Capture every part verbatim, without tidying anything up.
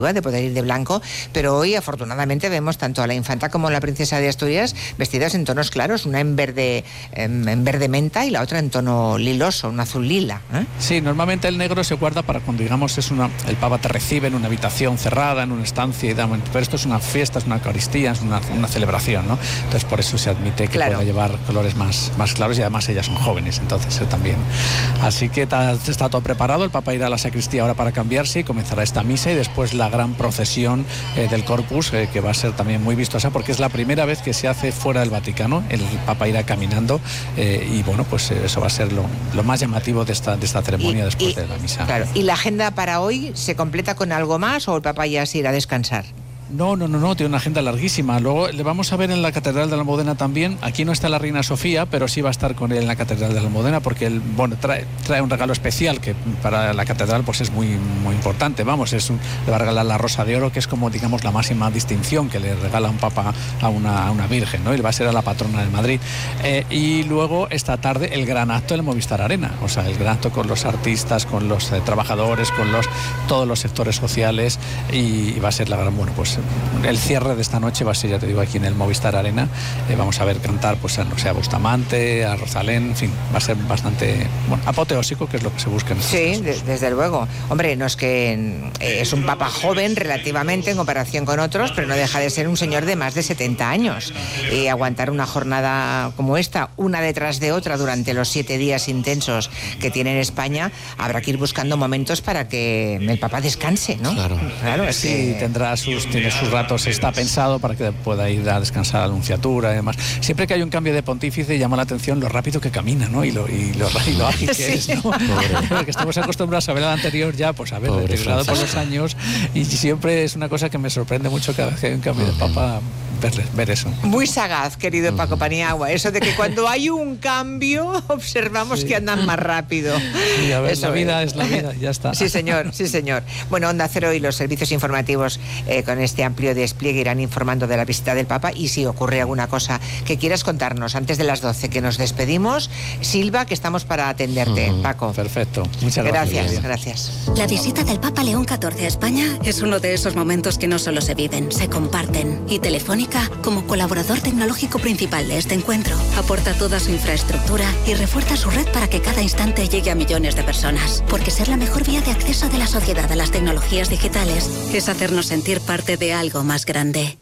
de poder ir de blanco, pero hoy afortunadamente vemos tanto a la infanta como a la princesa de Asturias vestidas en tonos claros, una en verde en, en verde menta y la otra en tono liloso, un azul lila, ¿eh? Sí, normalmente el negro se guarda para cuando, digamos, es una, el Papa te recibe en una habitación cerrada, en una estancia, y da, pero esto es una fiesta, es una Eucaristía, es una, una celebración, ¿no? Entonces por eso se admite que claro, pueda llevar colores más, más claros, y además ellas son jóvenes, entonces eh, también. Así que ta, está todo preparado, el Papa irá a la sacristía ahora para cambiarse y comenzará esta misa, y después la gran procesión eh, del Corpus, eh, que va a ser también muy vistosa porque es la primera vez que se hace fuera del Vaticano. El Papa irá caminando eh, y bueno, pues eso va a ser lo, lo más llamativo de esta, de esta ceremonia y, después y, de la misa. Claro, ¿y la agenda para hoy se completa con algo más o el Papa ya se irá a descansar? No, no, no, no, tiene una agenda larguísima. Luego le vamos a ver en la Catedral de la Almudena también. Aquí no está la Reina Sofía, pero sí va a estar con él en la Catedral de la Almudena, porque él, bueno, trae, trae un regalo especial que para la Catedral pues es muy, muy importante. Vamos, es un, le va a regalar la Rosa de Oro, que es como, digamos, la máxima distinción que le regala un Papa a una, a una Virgen, ¿no? Y va a ser a la patrona de Madrid. Eh, y luego esta tarde el gran acto del Movistar Arena, o sea, el gran acto con los artistas, con los eh, trabajadores, con los todos los sectores sociales, y, y va a ser la gran, bueno, pues el cierre de esta noche va a ser, ya te digo, aquí en el Movistar Arena. Eh, vamos a ver cantar, pues, a, no sé, a Bustamante, a Rosalén, en fin, va a ser bastante, bueno, apoteósico, que es lo que se busca en Sí, de, desde luego. Hombre, no es que eh, es un papa joven relativamente en comparación con otros, pero no deja de ser un señor de más de setenta años. Y aguantar una jornada como esta, una detrás de otra, durante los siete días intensos que tiene en España, habrá que ir buscando momentos para que el papa descanse, ¿no? Claro, claro es sí, que... tendrá sus, tiene sus ratos, está pensado para que pueda ir a descansar a la Nunciatura y demás. Siempre que hay un cambio de pontífice llama la atención lo rápido que camina, ¿no? Y lo, y lo, y lo ágil que sí. es, ¿no? Porque estamos acostumbrados a ver al anterior ya, pues a ver, deteriorado por los años, y siempre es una cosa que me sorprende mucho cada vez que hay un cambio de papa. Ver, ver eso. Muy sagaz, querido Paco Paniagua, eso de que cuando hay un cambio observamos sí. que andan más rápido. Sí, a ver, eso la vida es. es la vida, ya está. Sí, señor, sí, señor. Bueno, Onda Cero y los servicios informativos eh, con este amplio despliegue irán informando de la visita del Papa, y si ocurre alguna cosa que quieras contarnos antes de las doce, que nos despedimos, Silva, que estamos para atenderte, uh-huh. Paco. Perfecto, muchas gracias. Gracias, gracias. La visita del Papa León catorce a España es uno de esos momentos que no solo se viven, se comparten, y Telefónica, como colaborador tecnológico principal de este encuentro, aporta toda su infraestructura y refuerza su red para que cada instante llegue a millones de personas. Porque ser la mejor vía de acceso de la sociedad a las tecnologías digitales es hacernos sentir parte de algo más grande.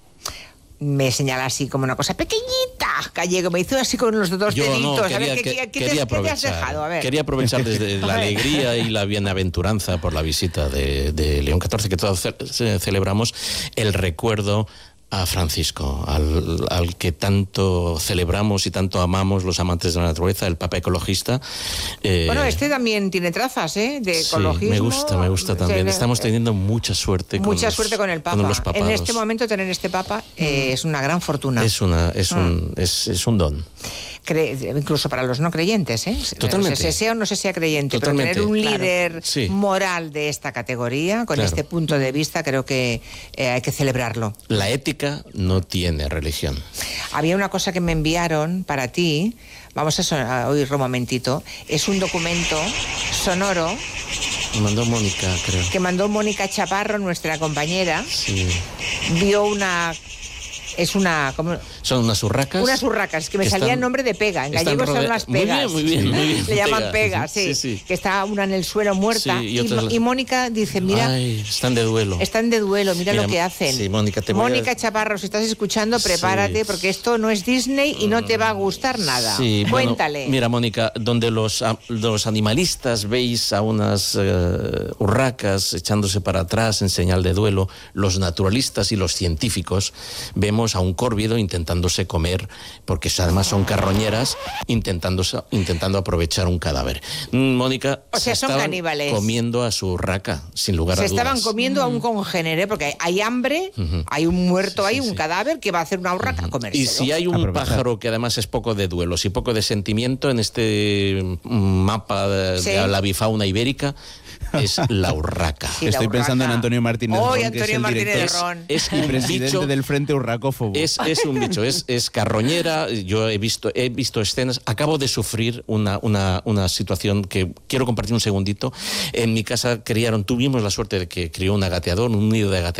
Me señala así como una cosa pequeñita, Gallego, me hizo así con los dos Yo deditos. No, quería, a ver, ¿qué, que, qué, quería te, ¿qué te has dejado? A ver. Quería aprovechar desde la alegría y la bienaventuranza por la visita de, de León catorce, que todos ce- celebramos, el recuerdo a Francisco, al, al que tanto celebramos y tanto amamos los amantes de la naturaleza, el Papa ecologista. Eh, bueno, este también tiene trazas, ¿eh? De ecologismo. Sí, me gusta, me gusta también. Se, Estamos teniendo mucha suerte. Mucha con suerte los, con el Papa. Con los papados. En este momento tener este Papa eh, es una gran fortuna. Es una, es un, mm. es, es un don. Cre- incluso para los no creyentes, ¿eh? Totalmente. No sé, sea o no se sea creyente, Totalmente. pero tener un claro. líder sí. moral de esta categoría, con claro. este punto de vista, creo que eh, hay que celebrarlo. La ética no tiene religión. Había una cosa que me enviaron para ti, vamos a, son- a oírlo un momentito, es un documento sonoro. Me mandó Mónica, creo. Que mandó Mónica Chaparro, nuestra compañera. Sí. Vio una... Es una... ¿cómo? Son unas urracas. Unas urracas, que me que salía están, el nombre de pega. En gallego son las pegas. Muy bien, muy bien. Muy bien. Le llaman pega. pegas, sí, sí, sí. Que está una en el suelo muerta. Sí, y, y, otras... y Mónica dice, mira... Ay, están de duelo. Están de duelo, mira, mira lo que hacen. Sí, Mónica, te Mónica voy a... Chaparro, si estás escuchando, prepárate, sí. porque esto no es Disney y no te va a gustar nada. Sí, Cuéntale. Bueno, mira, Mónica, donde los, los animalistas veis a unas uh, urracas echándose para atrás en señal de duelo, los naturalistas y los científicos vemos a un córvido intentándose comer, porque además son carroñeras, intentando, intentando aprovechar un cadáver. Mónica, o sea, se son estaban caníbales. Comiendo a su urraca, sin lugar se a dudas. Se estaban comiendo mm. a un congénere, porque hay hambre, uh-huh. hay un muerto, sí, hay sí, un sí. cadáver que va a hacer una urraca uh-huh. a comérselo. Y si hay un Aprovechar. pájaro que además es poco de duelos y poco de sentimiento en este mapa de, sí. de la bifauna ibérica, es la urraca. Sí, Estoy la pensando en Antonio Martínez Hoy Ron, Antonio que es el Martínez director Ron. Es, es y presidente bicho, del Frente Urracófobo. Es, es un bicho mucho. Es, es carroñera, yo he visto, he visto escenas, acabo de sufrir una, una, una situación que quiero compartir un segundito. En mi casa criaron, tuvimos la suerte de que crió un gateador, un nido de gateador